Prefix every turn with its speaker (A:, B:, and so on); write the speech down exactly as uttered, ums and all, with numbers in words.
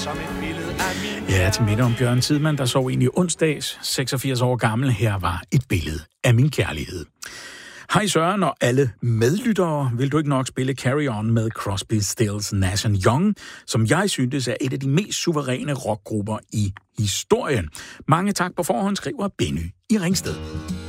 A: Ja, til middag om Bjørn Tidemand, der sov egentlig onsdags, seksogfirs år gammel. Her var et billede af min kærlighed. Hej Søren og alle medlyttere. Vil du ikke nok spille Carry On med Crosby, Stills, Nash and Young, som jeg syntes er et af de mest suveræne rockgrupper i historien. Mange tak på forhånd, skriver Benny i Ringsted.